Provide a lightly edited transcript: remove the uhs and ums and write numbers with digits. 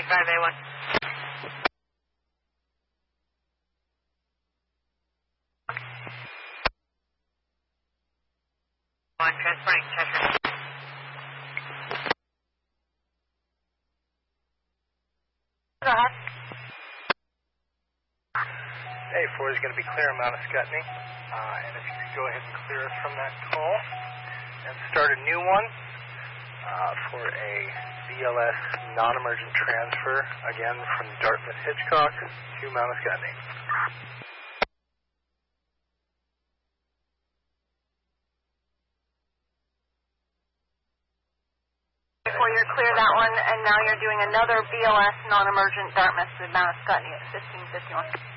75A1. Transporting Cheshire. Go ahead. Hey, 4 is going to be clear on Mount Ascutney. And if you could go ahead and clear us from that call and start a new one for a VLS non-emergent transfer, again from Dartmouth Hitchcock to Mount Ascutney. Before you're clear that one, and now you're doing another VLS non-emergent Dartmouth to Mount Ascutney at 1551.